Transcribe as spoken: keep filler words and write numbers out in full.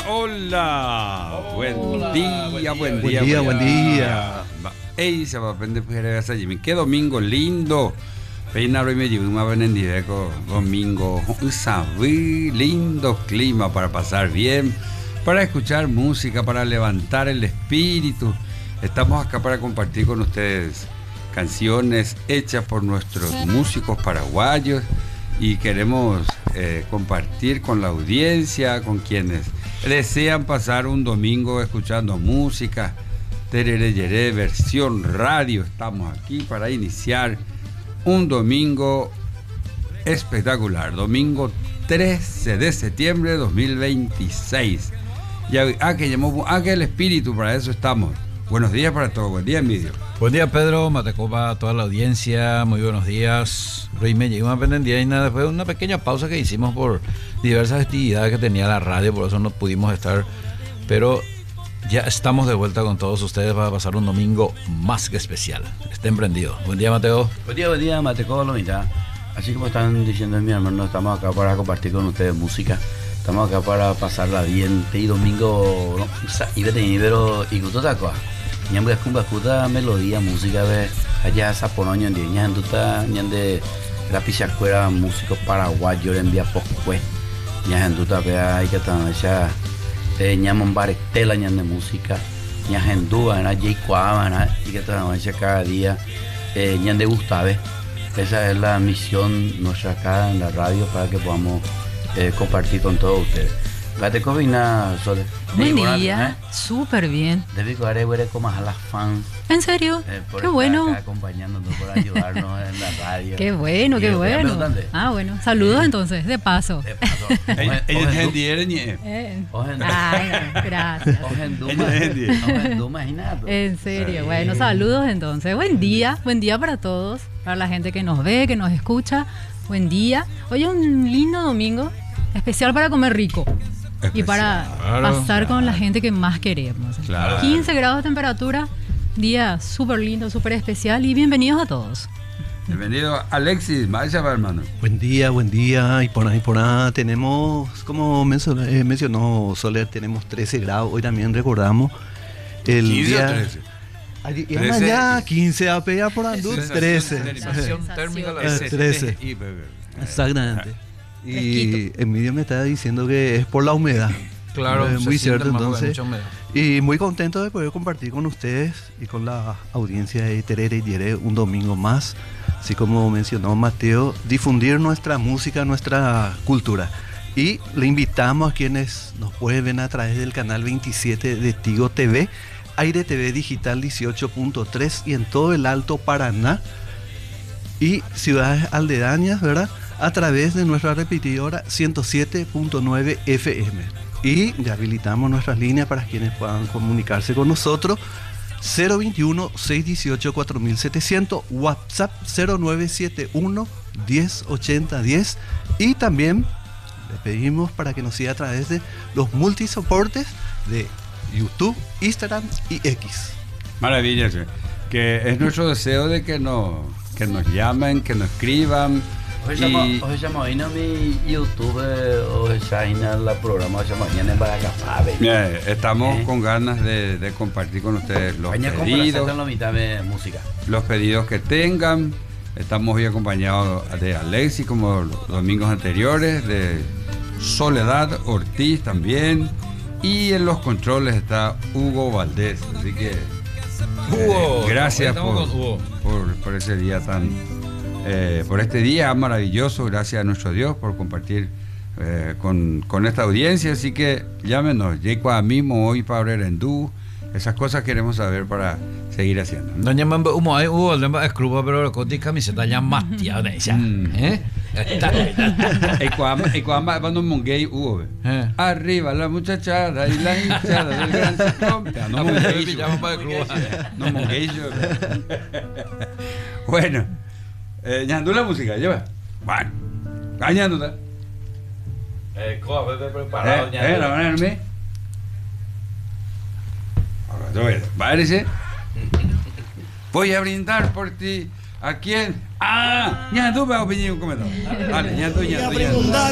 Hola, Hola, buen buen día, día, buen buen día, día, buen día. Ey, se va a aprender a Jimmy. Qué domingo lindo. Peinaro y me llevo una benendideco. Domingo, un sabí, lindo clima para pasar bien, para escuchar música, para levantar el espíritu. Estamos acá para compartir con ustedes canciones hechas por nuestros músicos paraguayos y queremos eh, compartir con la audiencia, con quienes desean pasar un domingo escuchando música. Terere Yeré, versión radio. Estamos aquí para iniciar un domingo espectacular. Domingo trece de septiembre de dos mil veintiséis. Ya, ah, que llamó, ah, que el espíritu, para eso estamos. Buenos días para todos. Buen día, Emilio. Buen día, Pedro, Matecopa, toda la audiencia. Muy buenos días. Rey me llegó una pendiente después de una pequeña pausa que hicimos por diversas actividades que tenía la radio, por eso no pudimos estar. Pero ya estamos de vuelta con todos ustedes para pasar un domingo más que especial. Estén prendidos. Buen día, Mateo. Buen día, buen día, Mateco, lo mitad. Así como están diciendo mi hermano, estamos acá para compartir con ustedes música. Estamos acá para pasarla bien. Y domingo, no, y vete y pero y gusto taco. Ñambe kumba kuda melodía música ve allá saponoño en diña enduta ñande la pichacuera músicos paraguayos en vía poco ña enduta ve hay que tan ya eh ñamon baretela ñande música ña endúa na jeicuaba na y que tan ya cada día eh ñande gustave. Esa es la misión nuestra acá en la radio para que podamos eh, compartir con todos ustedes. Gate covina sole. Buen día, ¿eh? Súper bien. Debe que ahora huele como a las fans. ¿En serio? Eh, qué bueno. Acá acompañándonos por ayudarnos en la radio. Qué bueno, y qué bueno. ¿Dónde? Ah, bueno. Saludos entonces, de paso. De paso. Ellos entendieron. Eh. Ojen. Ay, gracias. Ojen Duma. Ojen Duma, imagínate. En serio, bueno, saludos entonces. Buen día, buen día para todos, para la gente que nos ve, que nos escucha. Buen día. Hoy es un lindo domingo, especial para comer rico. Especial. Y para Claro, pasar claro. con la gente que más queremos. Claro. quince grados de temperatura, día súper lindo, súper especial y bienvenidos a todos. Bienvenido, Alexis. Vaya, hermano. Buen día, buen día. Y por ahí, por ahí tenemos, como mencionó, eh, mencionó Soler, tenemos trece grados. Hoy también recordamos el quince día. o trece. Allí, trece. ya, quince a pegar por Andú, trece. Sensación térmica la Eh, trece. Y- Exactamente. Y Fresquito. Emilio me está diciendo que es por la humedad. Claro, Eh, se muy siente cierto, más porque hay entonces. mucha humedad. Y muy contento de poder compartir con ustedes y con la audiencia de Terere y Yeré un domingo más. Así como mencionó Mateo, difundir nuestra música, nuestra cultura. Y le invitamos a quienes nos pueden ver a través del canal veintisiete de Tigo T V, Aire T V Digital dieciocho punto tres y en todo el Alto Paraná y ciudades aledañas, ¿verdad? A través de nuestra repetidora ciento siete punto nueve F M. Y ya habilitamos nuestras líneas para quienes puedan comunicarse con nosotros. cero veintiuno, seiscientos dieciocho, cuatro mil setecientos, WhatsApp cero nueve siete uno, diez ochenta diez. Y también le pedimos para que nos siga a través de los multisoportes de YouTube, Instagram y X. Maravilla, sí. Que es nuestro deseo de que nos, que nos llamen, que nos escriban. Hoy Y- llamo, hoy llamo ahí no mi YouTube, hoy Shaina la programa, hoy llamo mañana en Baracapave. Eh, estamos Eh. con ganas de, de compartir con ustedes los Caña con pedidos, en la mitad de música. los pedidos que tengan. Estamos hoy acompañados de Alexis como los domingos anteriores, de Soledad Ortiz también, y en los controles está Hugo Valdés. Así que Hugo, eh, gracias hoy estamos por, con Hugo. por, por ese día tan eh, por este día maravilloso. Gracias a nuestro Dios por compartir eh, con, con esta audiencia. Así que llámenos, Yequa mismo hoy para Erendú. Esas cosas queremos saber para seguir haciendo, ¿no? Doña Mambo, como hay Hugo, le va a escruba, pero con camiseta ya más tía, ya. Mm. ¿Eh? Está- Y cuando vamos monguey Hugo, Eh. arriba la muchachada y la hinchada del gran ciclón. No Ah, monguey, pues, pillamos para el club. no monguey yo. Bueno, eh, ñandú la música, lleva. Bueno, cañándola. Eh, coa, vete Eh, preparado, eh, ya. la van a verme. Ahora, yo voy a- Parece. Voy a brindar por ti. ¿A quién? Ah, ñandú va a pedir un comentario. Vale, ñandú, ñandú, ñandú.